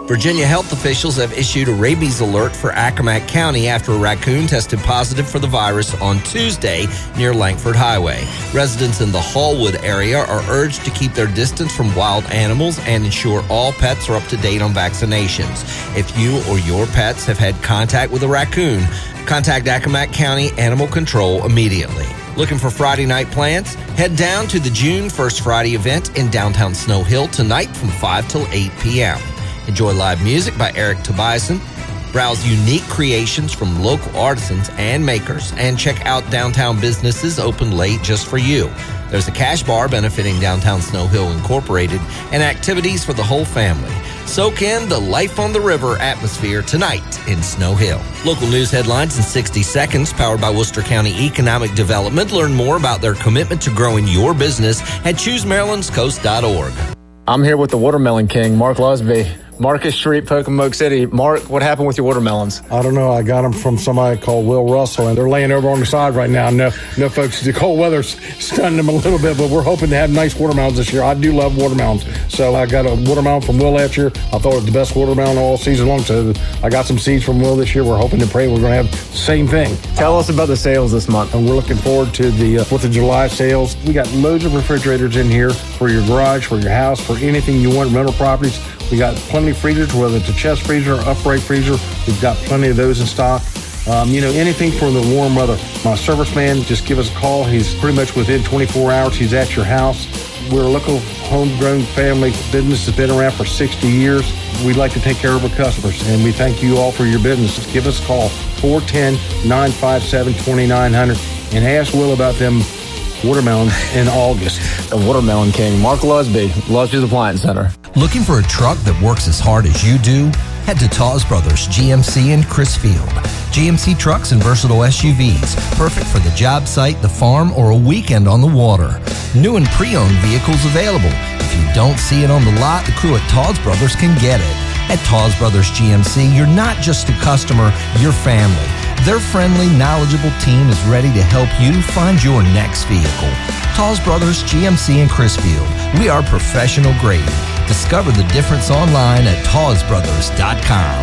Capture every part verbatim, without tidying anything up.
Virginia health officials have issued a rabies alert for Accomack County after a raccoon tested positive for the virus on Tuesday near Langford Highway. Residents in the Hallwood area are urged to keep their distance from wild animals and ensure all pets are up to date on vaccinations. If you or your pets have had contact with a raccoon, contact Accomack County Animal Control immediately. Looking for Friday night plans? Head down to the June first Friday event in downtown Snow Hill tonight from five till eight p.m. Enjoy live music by Eric Tobiasen, browse unique creations from local artisans and makers, and check out downtown businesses open late just for you. There's a cash bar benefiting Downtown Snow Hill Incorporated and activities for the whole family. Soak in the Life on the River atmosphere tonight in Snow Hill. Local news headlines in sixty seconds, powered by Worcester County Economic Development. Learn more about their commitment to growing your business at choose marylands coast dot org. I'm here with the Watermelon King, Mark Lusby. Marcus Street, Pocomoke City. Mark, what happened with your watermelons? I don't know. I got them from somebody called Will Russell, and they're laying over on the side right now. No, no, folks, the cold weather's stunned them a little bit, but we're hoping to have nice watermelons this year. I do love watermelons. So I got a watermelon from Will last year. I thought it was the best watermelon all season long. So I got some seeds from Will this year. We're hoping to pray we're going to have the same thing. Tell us about the sales this month. And we're looking forward to the uh, fourth of July sales. We got loads of refrigerators in here for your garage, for your house, for anything you want, rental properties. We got plenty of freezers, whether it's a chest freezer or upright freezer. We've got plenty of those in stock. Um, you know, anything for the warm weather. My serviceman, just give us a call. He's pretty much within twenty-four hours. He's at your house. We're a local homegrown family business that's been around for sixty years. We like to take care of our customers, and we thank you all for your business. Just give us a call, four one zero, nine five seven, two nine zero zero, and ask Will about them watermelons in August. The Watermelon King, Mark Lusby, Lusby's Appliance Center. Looking for a truck that works as hard as you do? Head to Taws Brothers G M C in Crisfield. G M C trucks and versatile S U Vs, perfect for the job site, the farm, or a weekend on the water. New and pre-owned vehicles available. If you don't see it on the lot, the crew at Taws Brothers can get it. At Taws Brothers G M C, you're not just a customer, you're family. Their friendly, knowledgeable team is ready to help you find your next vehicle. Taws Brothers G M C in Crisfield. We are professional grade. Discover the difference online at taws brothers dot com.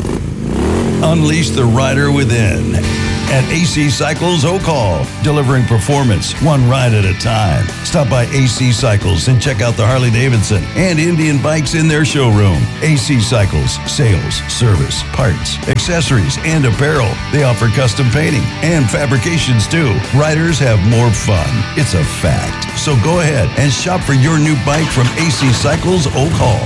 Unleash the rider within at A C Cycles Oak Hall, delivering performance one ride at a time. Stop by A C Cycles and check out the Harley Davidson and Indian bikes in their showroom. A C Cycles, sales, service, parts, accessories, and apparel. They offer custom painting and fabrications too. Riders have more fun. It's a fact. So go ahead and shop for your new bike from A C Cycles Oak Hall.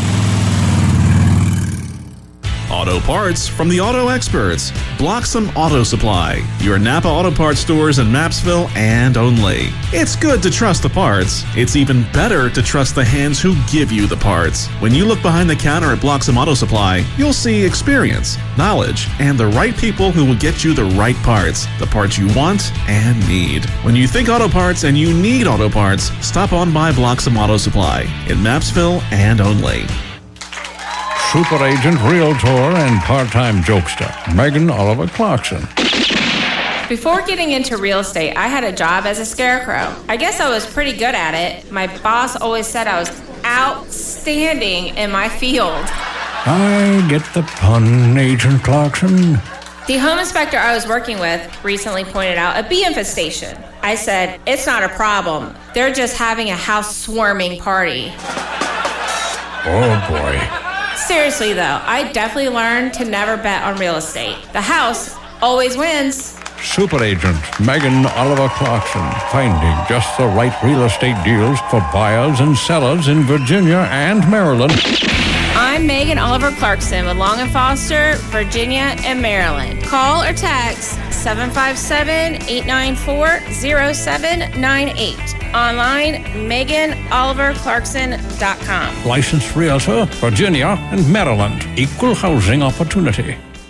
Auto parts from the auto experts. Bloxham Auto Supply, your Napa Auto Parts stores in Mapsville and only. It's good to trust the parts. It's even better to trust the hands who give you the parts. When you look behind the counter at Bloxham Auto Supply, you'll see experience, knowledge, and the right people who will get you the right parts, the parts you want and need. When you think auto parts and you need auto parts, stop on by Bloxham Auto Supply in Mapsville and only. Super agent, realtor, and part-time jokester, Megan Oliver Clarkson. Before getting into real estate, I had a job as a scarecrow. I guess I was pretty good at it. My boss always said I was outstanding in my field. I get the pun, Agent Clarkson. The home inspector I was working with recently pointed out a bee infestation. I said, it's not a problem. They're just having a house swarming party. Oh, boy. Seriously, though, I definitely learned to never bet on real estate. The house always wins. Super agent Megan Oliver Clarkson, finding just the right real estate deals for buyers and sellers in Virginia and Maryland. I'm Megan Oliver Clarkson with Long and Foster, Virginia and Maryland. Call or text seven five seven, eight nine four, zero seven nine eight. Online, megan oliver clarkson dot com. Licensed realtor, Virginia and Maryland. Equal housing opportunity.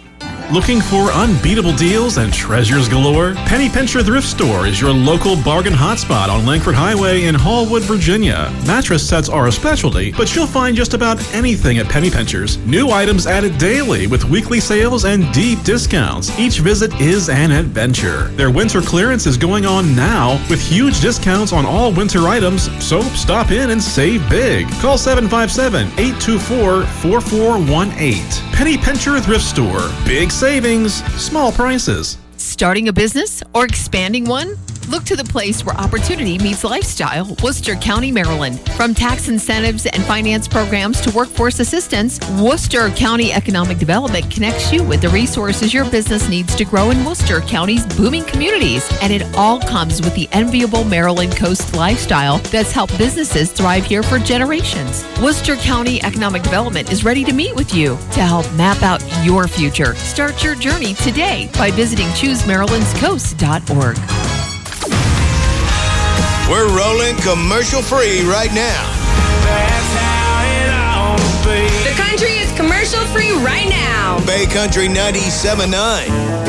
Looking for unbeatable deals and treasures galore? Penny Pincher Thrift Store is your local bargain hotspot on Langford Highway in Hallwood, Virginia. Mattress sets are a specialty, but you'll find just about anything at Penny Pincher's. New items added daily with weekly sales and deep discounts. Each visit is an adventure. Their winter clearance is going on now with huge discounts on all winter items, so stop in and save big. Call seven five seven, eight two four, four four one eight. Penny Pincher Thrift Store. Big savings, small prices. Starting a business or expanding one? Look to the place where opportunity meets lifestyle, Worcester County, Maryland. From tax incentives and finance programs to workforce assistance, Worcester County Economic Development connects you with the resources your business needs to grow in Worcester County's booming communities. And it all comes with the enviable Maryland coast lifestyle that's helped businesses thrive here for generations. Worcester County Economic Development is ready to meet with you to help map out your future. Start your journey today by visiting choose marylands coast dot org. We're rolling commercial free right now. That's how it ought to be. The country is commercial free right now. Bay Country ninety-seven point nine.